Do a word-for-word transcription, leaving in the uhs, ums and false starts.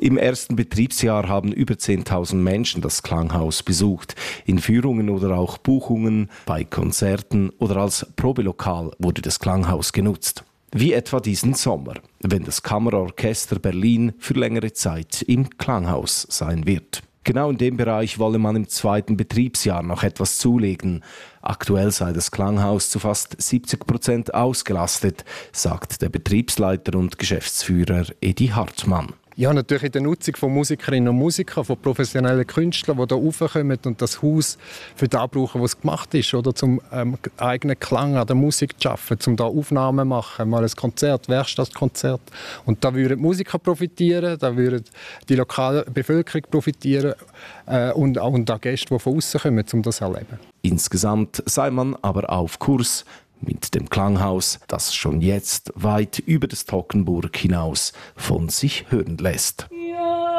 Im ersten Betriebsjahr haben über zehntausend Menschen das Klanghaus besucht. In Führungen oder auch Buchungen, bei Konzerten oder als Probelokal wurde das Klanghaus genutzt. Wie etwa diesen Sommer, wenn das Kammerorchester Berlin für längere Zeit im Klanghaus sein wird. Genau in dem Bereich wolle man im zweiten Betriebsjahr noch etwas zulegen. Aktuell sei das Klanghaus zu fast siebzig Prozent ausgelastet, sagt der Betriebsleiter und Geschäftsführer Edi Hartmann. Ja, natürlich in der Nutzung von Musikerinnen und Musikern, von professionellen Künstlern, die hier raufkommen und das Haus für das brauchen, was gemacht ist, oder zum ähm, eigenen Klang an der Musik zu arbeiten, um da Aufnahmen zu machen, mal ein Konzert, Werkstattkonzert. Und da würden die Musiker profitieren, da würde die lokale Bevölkerung profitieren äh, und auch und auch Gäste, die von außen kommen, um das zu erleben. Insgesamt sei man aber auf Kurs mit dem Klanghaus, das schon jetzt weit über das Toggenburg hinaus von sich hören lässt.